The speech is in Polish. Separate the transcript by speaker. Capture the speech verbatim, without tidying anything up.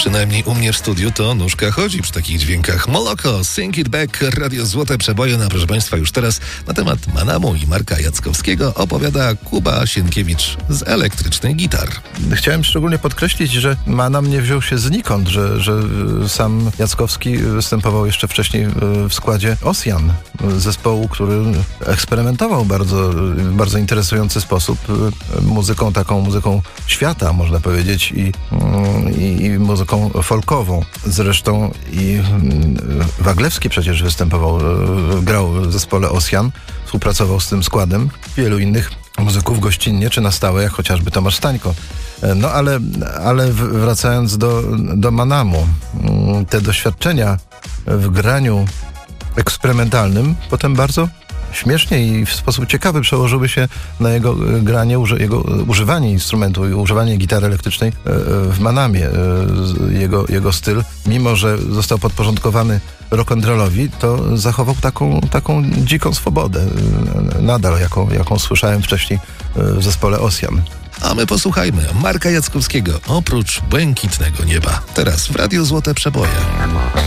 Speaker 1: Przynajmniej u mnie w studiu to nóżka chodzi przy takich dźwiękach. Moloko, Sing It Back, Radio Złote Przeboje. No, proszę Państwa, już teraz na temat Manamu i Marka Jackowskiego opowiada Kuba Sienkiewicz z Elektrycznych Gitar.
Speaker 2: Chciałem szczególnie podkreślić, że Manam nie wziął się znikąd, że, że sam Jackowski występował jeszcze wcześniej w składzie Ossian, zespołu, który eksperymentował bardzo, w bardzo interesujący sposób muzyką, taką muzyką świata, można powiedzieć, i, i, i muzyką folkową. Zresztą i Waglewski przecież występował, grał w zespole Ossian, współpracował z tym składem, wielu innych muzyków gościnnie czy na stałe, jak chociażby Tomasz Stańko. No ale, ale wracając do, do Manamu, te doświadczenia w graniu eksperymentalnym potem bardzo śmiesznie i w sposób ciekawy przełożyły się na jego granie, jego używanie instrumentu i używanie gitary elektrycznej w Manamie. Jego, jego styl, mimo że został podporządkowany rock'n'rollowi, to zachował taką, taką dziką swobodę, nadal jaką, jaką słyszałem wcześniej w zespole Ossian.
Speaker 1: A my posłuchajmy Marka Jackowskiego, Oprócz błękitnego nieba. Teraz w Radiu Złote Przeboje.